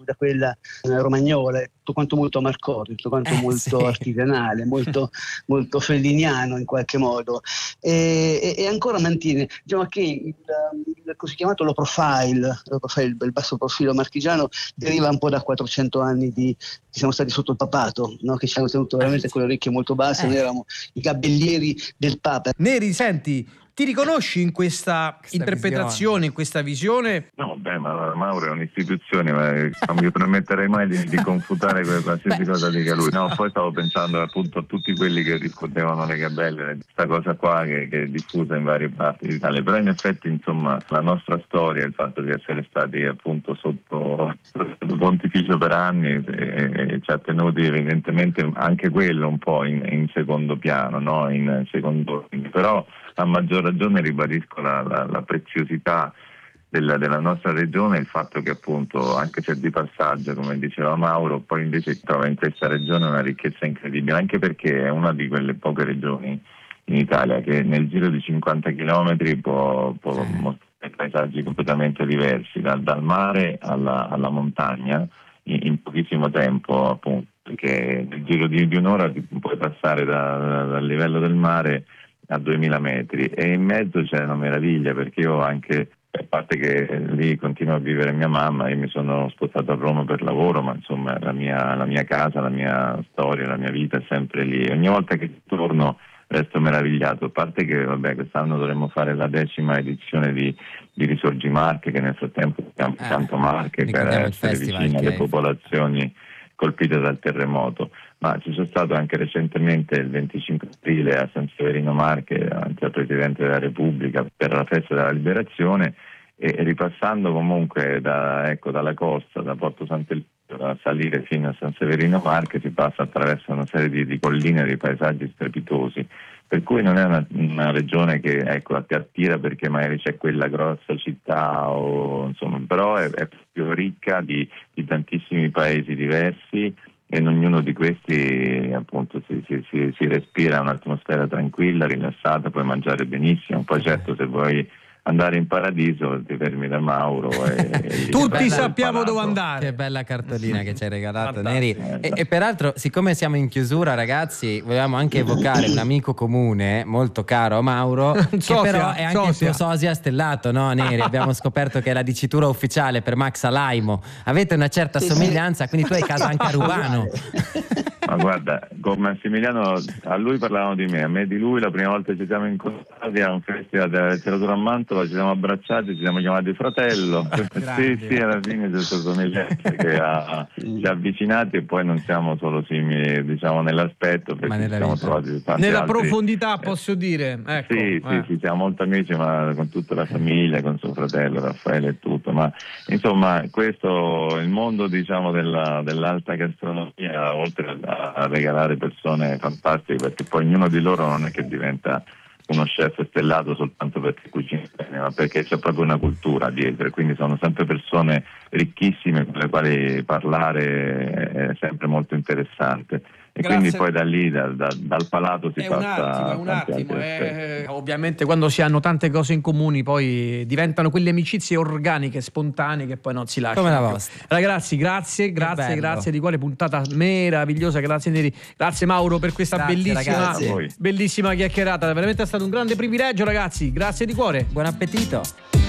da quella romagnola, tutto quanto molto Marconi, tutto quanto molto artigianale, molto, molto felliniano in qualche modo, e ancora mantiene, diciamo che il così chiamato low profile, il basso profilo marchigiano, deriva un po' da 400 anni siamo stati sotto il papato, no? Che ci hanno tenuto veramente con le orecchie molto basse, noi eravamo i gabellieri del Papa. Neri, senti, ti riconosci in questa interpretazione, in questa visione? No, ma Mauro è un'istituzione, ma non mi permetterei mai di confutare qualsiasi cosa dica lui. No, poi stavo pensando appunto a tutti quelli che riscuotevano le gabelle, questa cosa qua che è diffusa in varie parti d'Italia, però in effetti insomma la nostra storia, il fatto di essere stati appunto sotto pontificio per anni ci ha tenuti evidentemente anche quello un po' in secondo piano, no? In secondo, però a maggior ragione ribadisco la preziosità della nostra regione, il fatto che appunto, anche se di passaggio, come diceva Mauro, poi invece trova in questa regione una ricchezza incredibile, anche perché è una di quelle poche regioni in Italia che nel giro di 50 chilometri può mostrare paesaggi completamente diversi, dal mare alla montagna, in pochissimo tempo, appunto, perché nel giro di un'ora puoi passare dal livello del mare a 2000 metri, e in mezzo c'è una meraviglia, perché io anche, a parte che lì continuo a vivere mia mamma, io mi sono spostato a Roma per lavoro, ma insomma la mia casa, la mia storia, la mia vita è sempre lì. Ogni volta che torno resto meravigliato, a parte che quest'anno dovremmo fare la 10ª edizione di Risorgi Marche, che nel frattempo abbiamo Canto Marche per essere vicini alle popolazioni colpite dal terremoto. Ma ci sono stato anche recentemente il 25 aprile a San Severino Marche davanti al Presidente della Repubblica per la festa della Liberazione, e ripassando comunque dalla costa, da Porto Sant'Elpidio, a salire fino a San Severino Marche, si passa attraverso una serie di colline e di paesaggi strepitosi, per cui non è una regione che ti attira perché magari c'è quella grossa città, però è più ricca di tantissimi paesi diversi, e in ognuno di questi appunto si respira un'atmosfera tranquilla, rilassata, puoi mangiare benissimo. Poi certo, se vuoi andare in paradiso ti fermi da Mauro e tutti sappiamo dove andare. Che bella cartolina che ci hai regalato, Neri. E peraltro, siccome siamo in chiusura, ragazzi, volevamo anche evocare un amico comune molto caro a Mauro, che però è anche il tuo sosia stellato, no, Neri? Abbiamo scoperto che è la dicitura ufficiale per Max Alaimo. Avete una certa somiglianza, quindi tu hai casa anche a Rubano. Ma guarda, con Massimiliano, a lui parlavano di me, a me di lui. La prima volta ci siamo incontrati a un festival della letteratura a Mantova, ci siamo abbracciati, ci siamo chiamati fratello. Sì, alla fine c'è questa somiglianza che ci ha avvicinati, e poi non siamo solo simili, diciamo, nell'aspetto, perché ci siamo trovati tanti nella altri, profondità, posso dire. Ecco, sì, siamo molto amici, ma con tutta la famiglia, con suo fratello Raffaele e tutto. Ma insomma, questo, il mondo, diciamo, dell'alta gastronomia, oltre a regalare persone fantastiche, perché poi ognuno di loro non è che diventa uno chef stellato soltanto perché cucina bene, ma perché c'è proprio una cultura dietro, e quindi sono sempre persone ricchissime con le quali parlare è sempre molto interessante. E grazie. Quindi poi da lì, dal palato si passa. È un attimo. Ovviamente quando si hanno tante cose in comune poi diventano quelle amicizie organiche, spontanee, che poi non si lasciano. Come la vostra. Ragazzi, grazie di quale puntata meravigliosa. Grazie Neri, grazie Mauro per questa bellissima chiacchierata. Veramente è stato un grande privilegio, ragazzi. Grazie di cuore. Buon appetito.